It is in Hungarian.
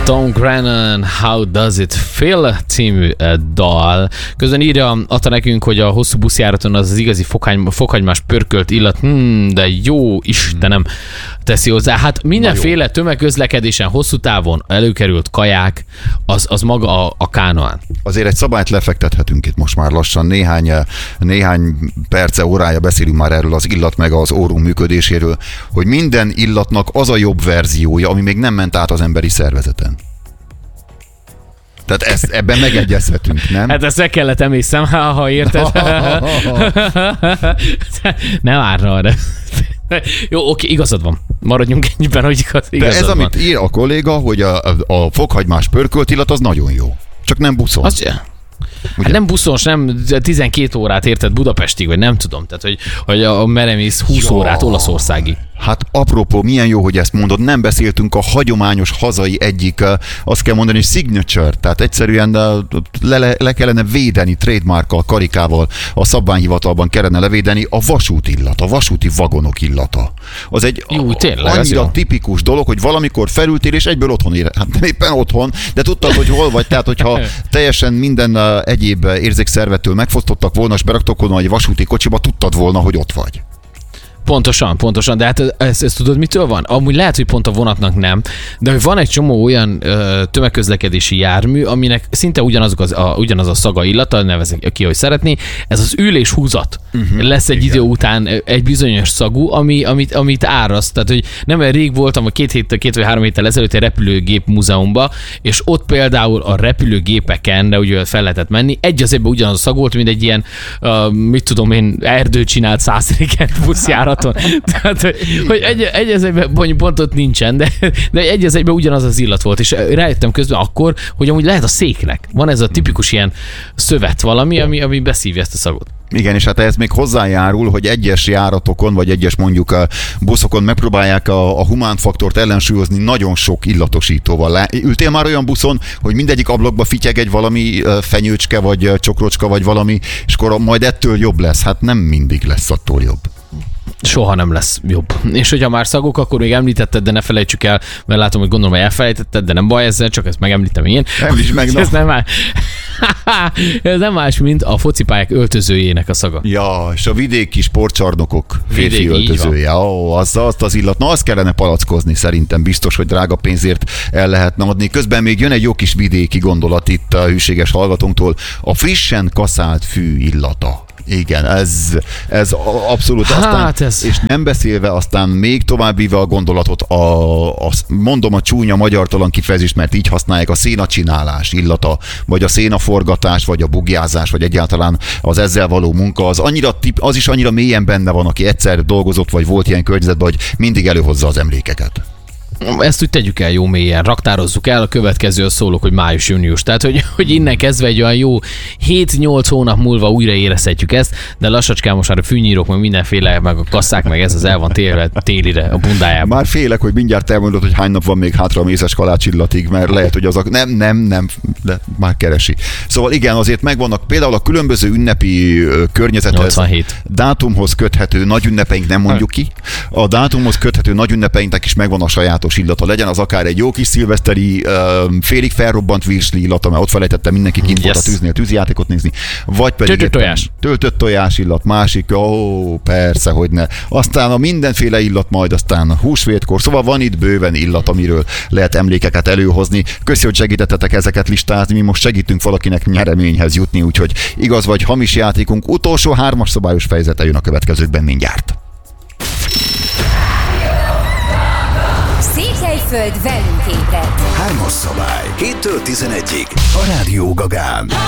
Tom Grennan, How Does It Feel című dal. Közben írja adta nekünk, hogy a hosszú buszjáraton az igazi fokhagymás pörkölt illat, de jó Istenem teszi hozzá. Hát mindenféle tömegközlekedésen, hosszú távon előkerült kaják, az maga a kánoán. Azért egy szabályt lefektethetünk itt most már lassan. Néhány perce, órája beszélünk már erről az illat meg az órunk működéséről, hogy minden illatnak az a jobb verziója, ami még nem ment át az emberi szervezeten. Tehát ebben megegyezhetünk, nem? Hát ezt meg kellett emészem, ha érted. Nem árna arra. Jó, oké, igazad van. Maradjunk ennyiben, hogy igazad van. De ez, amit ír a kolléga, hogy a fokhagymás pörkölt illat, az nagyon jó. Csak nem buszon. Hát nem buszos, nem 12 órát érted Budapestig, vagy nem tudom. Tehát, hogy a meremész 20 órát Olaszországig. Hát apropó, milyen jó, hogy ezt mondod, nem beszéltünk a hagyományos hazai egyik, azt kell mondani, signature, tehát egyszerűen le kellene védeni trademarkkal, karikával, a szabványhivatalban kellene levédeni a vasút illat, a vasúti vagonok illata. Az egy annyira tipikus dolog, hogy valamikor felültél, és egyből otthon ér. Hát nem éppen otthon, de tudtad, hogy hol vagy, tehát hogyha teljesen minden egyéb érzékszervettől megfosztottak volna, és beraktok volna egy vasúti kocsiba, tudtad volna, hogy ott vagy. Pontosan, de hát ezt tudod, mitől van? Amúgy lehet, hogy pont a vonatnak nem, de hogy van egy csomó olyan tömegközlekedési jármű, aminek szinte ugyanaz a szaga illata, nevezek ki, hogy szeretné, ez az üléshúzat. Lesz egy idő után egy bizonyos szagú, amit áraszt. Tehát, hogy nem olyan rég voltam, a 2 vagy 3 héttel ezelőtt egy repülőgép múzeumban, és ott például a repülőgépeken, de ugye fel lehetett menni, egy az egyben ugyanaz a szag volt, mint egy ilyen, mit tudom én, erdő csinált 100 buszjárat. Tehát, hogy egy az egyben pont ott nincsen, de egy az egyben ugyanaz az illat volt, és rájöttem közben akkor, hogy amúgy lehet a széknek. Van ez a tipikus ilyen szövet valami, ami beszívja ezt a szagot. Igen, és hát ez még hozzájárul, hogy egyes járatokon, vagy egyes mondjuk buszokon megpróbálják a humánfaktort ellensúlyozni nagyon sok illatosítóval. Ültél már olyan buszon, hogy mindegyik ablakba fityeg egy valami fenyőcske, vagy csokrocska, vagy valami, és akkor majd ettől jobb lesz? Hát nem mindig lesz attól jobb. Soha nem lesz jobb. És hogyha már szagok, akkor még említetted, de ne felejtsük el, mert látom, hogy gondolom, hogy elfelejtetted, de nem baj ezzel, csak ezt megemlítem én. Említsd meg, ez nem más, mint a focipályák öltözőjének a szaga. Ja, és a vidéki sportcsarnokok férfi öltözője. Azt az illat. Na, azt kellene palackozni szerintem. Biztos, hogy drága pénzért el lehetne adni. Közben még jön egy jó kis vidéki gondolat itt a hűséges hallgatónktól. A frissen kaszált fű illata. Igen, ez abszolút. És nem beszélve aztán még tovább víve a gondolatot, mondom a csúnya magyartalan kifejezést, mert így használják, a szénacsinálás illata, vagy a szénaforgatás, vagy a bugyázás, vagy egyáltalán az ezzel való munka, az is annyira mélyen benne van, aki egyszer dolgozott, vagy volt ilyen környezetben, hogy mindig előhozza az emlékeket. Ezt úgy tegyük el jó mélyen, raktározzuk el, a következő szólok, hogy május-június. Tehát, hogy innen kezdve egy olyan jó 7-8 hónap múlva újra érezhetjük ezt, de lassacskán most már a fűnyírók, meg mindenféle, meg a kasszák, meg ez az el van télire a bundájában. Már félek, hogy mindjárt elmondod, hogy hány nap van még hátra a mézes kalács illatig, mert lehet, hogy az nem, de már keresi. Szóval igen, azért megvannak például a különböző ünnepi környezethez, 87. Dátumhoz köthető nagy ünnepeink, nem mondjuk ki, a dátumhoz köthető nagy ünnepeinknek is megvan a sajátos illata, legyen az akár egy jó kis szilveszteri, félig felrobbant virsli illata, mert ott felejtette mindenki kint volt a tűznél tűzijátékot nézni, vagy pedig töltött tojás illat, másik, persze, hogy ne. Aztán a mindenféle illat majd aztán húsvétkor, szóval van itt bőven illat, amiről lehet emlékeket előhozni. Köszi, hogy segítettetek ezeket listázni, mi most segítünk valakinek nyereményhez jutni, úgyhogy igaz vagy hamis játékunk utolsó 3-as szabályos fejezete jön a következőkben mindjárt. Székelyföld velünk ébred. 3-as szabály. 7-től 11-ig. A Rádió Gagán.